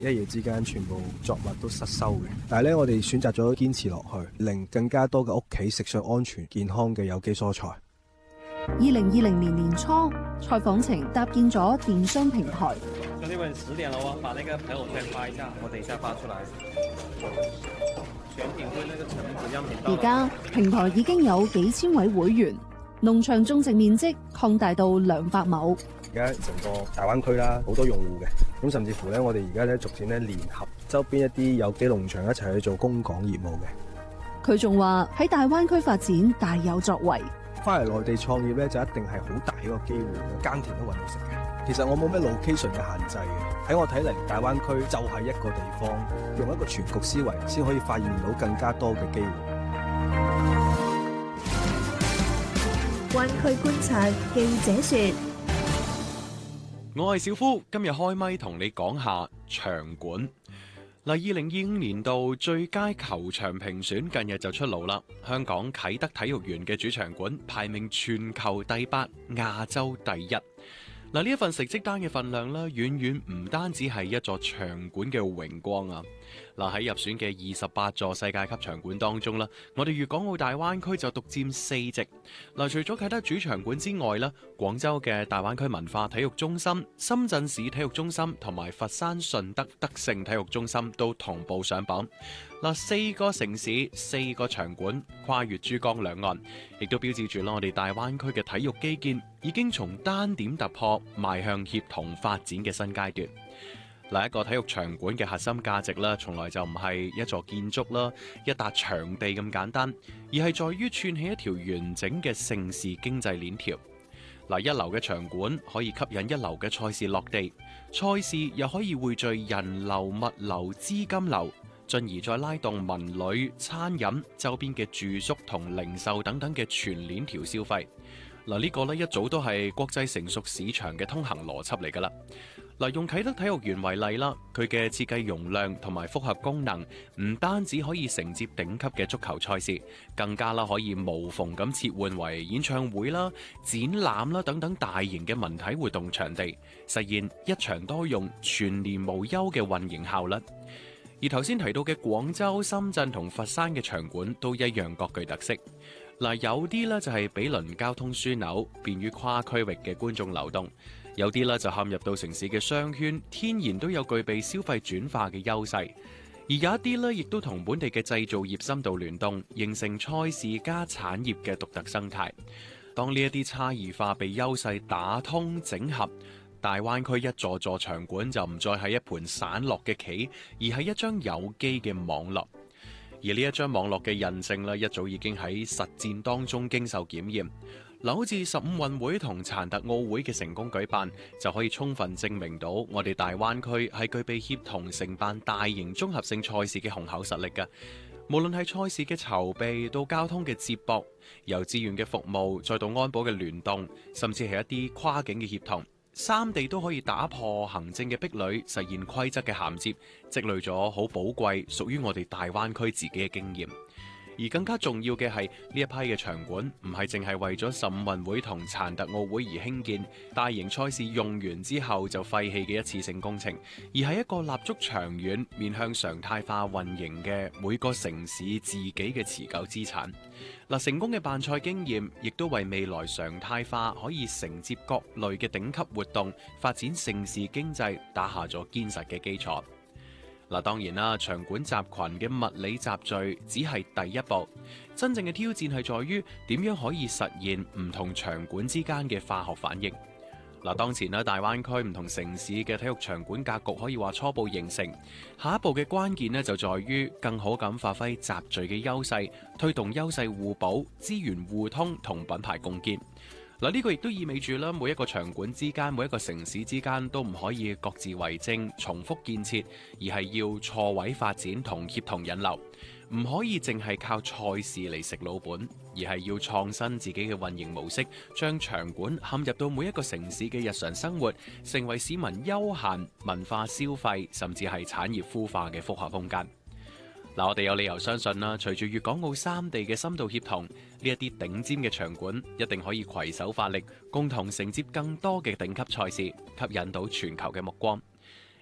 一夜之間全部作物都失收嘅。但係咧，我哋選擇咗堅持落去，令更加多嘅屋企食上安全健康嘅有機蔬菜。 2020年年初，蔡訪程搭建咗電商平台。 兄弟們，10點了哦，把那個朋友圈發一下，我等一下發出來。全品會那個成品樣品到。 而家平台已經有幾千位會員，農場種植面積擴大到200畝。 而家成個大灣區啦，好多用戶嘅，咁甚至乎咧，我哋而家咧逐漸咧聯合周邊一啲有機農場一齊去做供港業務嘅。 佢仲話喺大灣區發展大有作為。 翻嚟內地創業咧，就一定係好大一個機會，耕田都揾到食嘅。其實我冇咩 location 嘅限制嘅，喺我睇嚟，大灣區就係一個地方，用一個全局思維，先可以發現到更加多嘅機會。 灣區觀察，記者說： 我係小夫，今日開咪同你講下場館。2025年度最佳球場評選近日就出爐啦。香港啟德體育園嘅主場館排名全球第8，亞洲第1。呢一份成績單嘅份量咧，遠遠唔單止係一座場館嘅榮光啊！喺入選嘅28座世界級場館當中啦，我哋粵港澳大灣區就獨佔4席。除咗啟德主場館之外咧，廣州嘅大灣區文化體育中心、深圳市體育中心同埋佛山順德德勝體育中心都同步上榜。4個城市4個場館，跨越珠江兩岸，亦都標誌住我哋大灣區嘅體育基建已經從單點突破，邁向協同發展嘅新階段。一個體育場館嘅核心價值啦，從來就唔係一座建築啦、一笪場地咁簡單，而係在於串起一條完整嘅盛事經濟鏈條。一流嘅場館可以吸引一流嘅賽事落地，賽事又可以匯聚人流、物流、資金流，進而再拉動文旅、餐飲、周邊嘅住宿同零售等等嘅全鏈條消費。呢個一早都係國際成熟市場嘅通行邏輯嚟㗎啦。用啟德體育園為例啦，佢嘅設計容量同埋複合功能，唔單止可以承接頂級嘅足球賽事，更加可以無縫咁切換為演唱會啦、展覽啦等等大型嘅文體活動場地，實現一場多用、全年無休嘅運營效率。而頭先提到嘅廣州、深圳同佛山嘅場館都一樣各具特色。有啲就係毗鄰交通樞紐，便於跨區域嘅觀眾流動；有啲就陷入到城市嘅商圈，天然都有具備消費轉化嘅優勢。而有一啲亦都同本地嘅製造業深度聯動，形成賽事加產業嘅獨特生態。當呢一啲差異化被優勢打通整合，大灣區一座座場館就唔再係一盤散落嘅棋，而係一張有機嘅網絡。而呢一張網絡嘅韌性一早已經喺實戰當中經受檢驗。好似15運會同殘特奧會嘅成功舉辦，就可以充分證明到我哋大灣區係具備協同承辦大型綜合性賽事嘅雄厚實力嘅。無論係賽事嘅籌備到交通嘅接駁，由資源嘅服務再到安保嘅聯動，甚至係一啲跨境嘅協同，三地都可以打破行政嘅壁壘，實現規則嘅銜接，積累咗好寶貴屬於我哋大灣區自己嘅經驗。而更加重要嘅係呢一批嘅場館唔係淨係為咗15運會同殘特奧會而興建，大型賽事用完之後就廢棄嘅一次性工程，而係一個立足長遠、面向常態化運營嘅每個城市自己嘅持久資產。成功嘅辦賽經驗亦都為未來常態化可以承接各類嘅頂級活動、發展盛事經濟打下咗堅實嘅基礎。當然啦，場館集群嘅物理集聚只係第一步，真正嘅挑戰係在於點樣可以實現唔同場館之間嘅化學反應。當前大灣區唔同城市嘅體育場館格局可以話初步形成，下一步嘅關鍵就在於更好咁發揮集聚嘅優勢，推動優勢互補、資源互通同品牌共建。呢個亦都意味住啦，每一個場館之間、每一個城市之間都唔可以各自為政、重複建設，而係要錯位發展同協同引流，唔可以淨係靠賽事嚟食老本，而係要創新自己嘅運營模式，將場館嵌入到每一個城市嘅日常生活，成為市民休閒、文化消費，甚至係產業孵化嘅複合空間。我哋有理由相信啦，隨住粵港澳三地嘅深度協同，呢一啲頂尖嘅場館一定可以攜手發力，共同承接更多嘅頂級賽事，吸引到全球嘅目光。而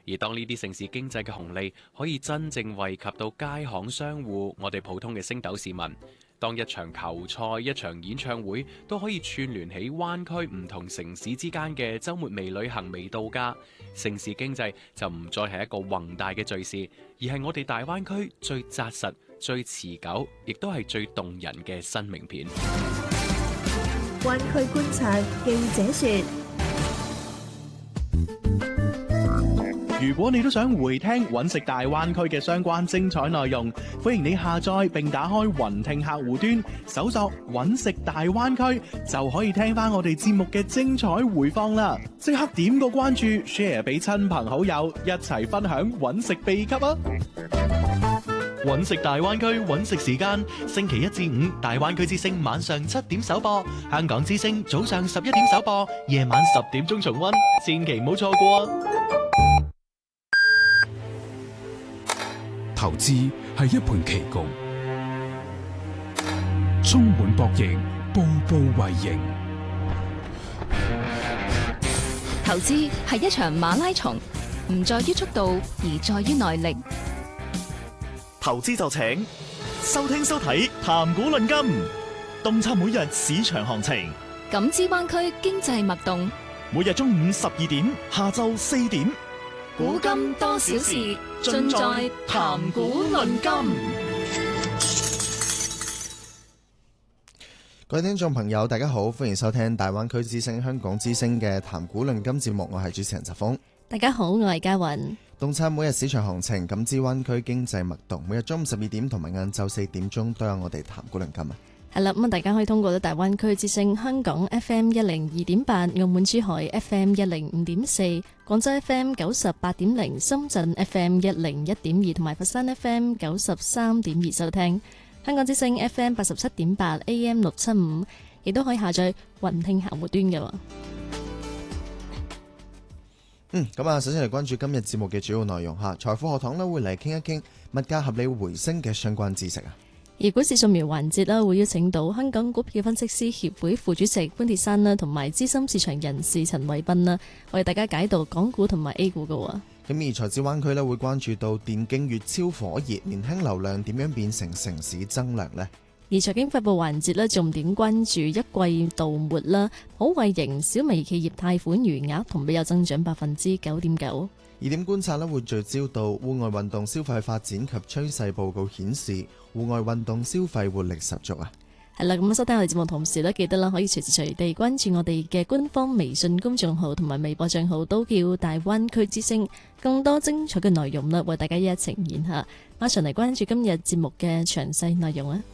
而當呢啲城市經濟嘅紅利可以真正惠及到街巷商戶，我哋普通嘅星斗市民，當一場球賽、一場演唱會都可以串聯起灣區唔同城市之間嘅週末微旅行、微度假，城市經濟就唔再係一個宏大嘅敘事，而係我哋大灣區最紮實、最持久，亦都係最動人嘅新名片。 灣區觀察，記者說。 如果你都想回聽揾食大灣區嘅相關精彩內容，歡迎你下載並打開雲聽客戶端，搜索揾食大灣區，就可以聽翻我哋節目嘅精彩回放啦！即刻點個關注 ，share 俾親朋好友，一齊分享揾食秘笈啊！揾食大灣區揾食時間，星期一至五大灣區之聲晚上7點首播，香港之聲早上11點首播，夜晚10點鐘重溫，千祈唔好錯過啊！ 投資係一盤棋局，充滿博弈，步步為營。 投資係一場馬拉松，唔在於速度，而在於耐力。 投資就請收聽收睇談股論金，洞察每日市場行情， 感知灣區經濟脈動。 每日中午12點，下晝4點。 古今多少事，盡在談股論金。 各位聽眾朋友，大家好，歡迎收聽大灣區之聲、香港之聲嘅談股論金節目，我係主持人澤峰。 大家好，我係嘉雲。 洞察每日市場行情，感知灣區經濟脈動。每日中午12點同埋晏晝4點鐘都有我哋談股論金啊！ 係啦，咁大家可以通過大灣區之聲香港 FM 102.8、澳門珠海 FM 105.4、廣州 FM 98.0、深圳 FM 101.2同埋佛山 FM 93.2收聽。香港之聲 FM 87.8、AM 675，亦都可以下載雲聽客戶端嘅。 咁啊，首先嚟關注今日節目嘅主要內容吓，財富學堂咧會嚟傾一傾物價合理回升嘅相關知識啊。 而股市掃描環節啦，會邀請到香港股票分析師協會副主席潘鐵珊啦，同埋資深市場人士陳偉斌啦，為大家解讀港股同埋 A 股嘅。咁而財智灣區咧會關注到電競月超火熱，年輕流量點樣變成城市增量呢？ 而財經快報環節咧，重點關注一季度末啦，普惠型小微企業貸款餘額同比有增長9.9%。 熱點觀察咧會聚焦到戶外運動消費發展及趨勢報告顯示，戶外運動消費活力十足啊！ 係啦，咁收聽我哋節目同時咧，記得啦可以隨時隨地關注我哋嘅官方微信公眾號同埋微博賬號，都叫大灣區之聲，更多精彩嘅內容啦，為大家一一呈現下。馬上嚟關注今日節目嘅詳細內容啊！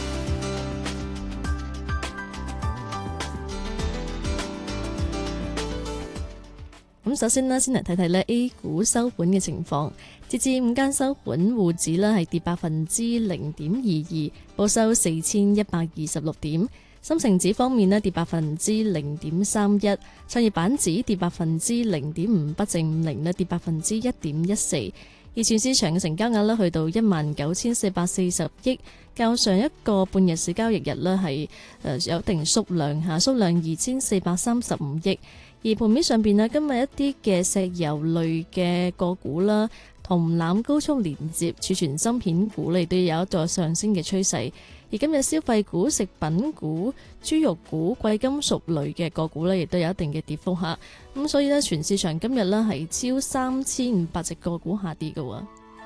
咁首先呢，先嚟睇睇呢 A 股收盤嘅情況。截至午間收盤，滬指呢係跌0.22%，報收4126點。深成指方面呢跌0.31%，創業板指跌0.5%，北證50呢跌1.14%。而全市場嘅成交額呢去到19440億，較上一個半日市交易日呢係有一定縮量下，縮量2435億。而盤面上邊呢，今日一啲嘅石油類嘅個股啦，銅纜高速連接、儲存芯片股嚟都有一個上升嘅趨勢。而今日消費股、食品股、豬肉股、貴金屬類嘅個股呢，亦都有一定嘅跌幅下。咁所以呢，全市場今日呢係超3500隻個股下跌嘅。咁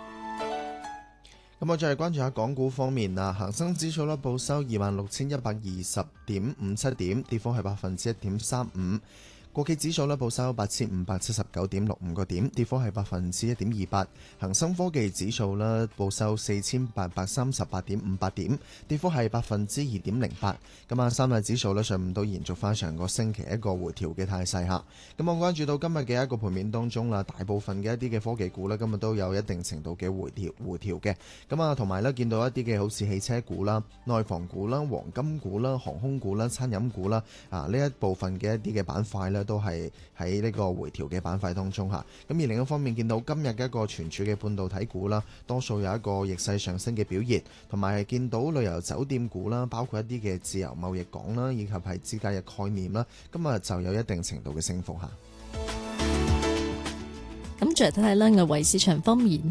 我再嚟關注下港股方面啊，恒生指數呢報收26,120.57點，跌幅係1.35%。國企指數呢報收8579.65個點，跌幅係1.28%。恒生科技指數呢報收4838.58點，跌幅係2.08%。咁啊，三大指數呢上午都延續翻上個星期一個回調嘅態勢下。咁我關注到今日嘅一個盤面當中啦，大部分嘅一啲嘅科技股呢，今日都有一定程度嘅回調嘅。咁啊，同埋呢見到一啲嘅好似汽車股啦、內房股啦、黃金股啦、航空股啦、餐飲股啦呢一部分嘅一啲嘅板塊呢，都係喺呢個回調嘅板塊當中吓，咁而另一方面見到今日嘅一個存儲嘅半導體股啦，多數有一個逆勢上升嘅表現，同埋係見到旅遊酒店股啦，包括一啲嘅自由貿易港啦，以及係節假日概念啦，今日就有一定程度嘅升幅吓。 咁再嚟睇睇啦，外圍市場方面，